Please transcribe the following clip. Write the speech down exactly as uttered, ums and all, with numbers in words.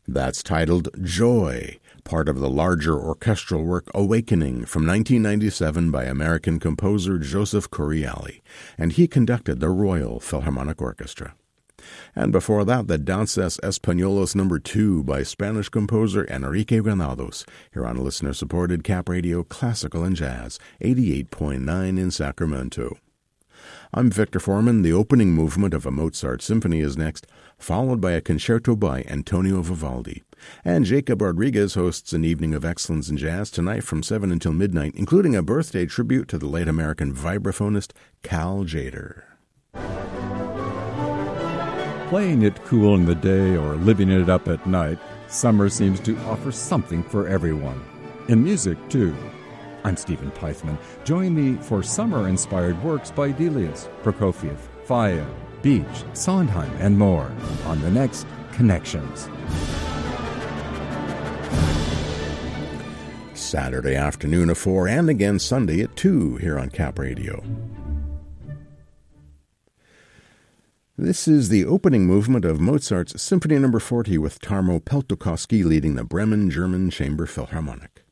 That's titled Joy, part of the larger orchestral work Awakening from nineteen ninety-seven by American composer Joseph Correale, and he conducted the Royal Philharmonic Orchestra. And before that, the Danzas Españolas number two by Spanish composer Enrique Granados, here on listener-supported Cap Radio Classical and Jazz, eighty-eight point nine in Sacramento. I'm Victor Foreman. The opening movement of a Mozart symphony is next, followed by a concerto by Antonio Vivaldi. And Jacob Rodriguez hosts an evening of excellence in jazz tonight from seven until midnight, including a birthday tribute to the late American vibraphonist Cal Tjader. Playing it cool in the day or living it up at night, summer seems to offer something for everyone. In music, too. I'm Stephen Peithman. Join me for summer-inspired works by Delius, Prokofiev, Faye, Beach, Sondheim, and more on the next Connections. Saturday afternoon at four and again Sunday at two here on Cap Radio. This is the opening movement of Mozart's Symphony number forty with Tarmo Peltokoski leading the Bremen German Chamber Philharmonic.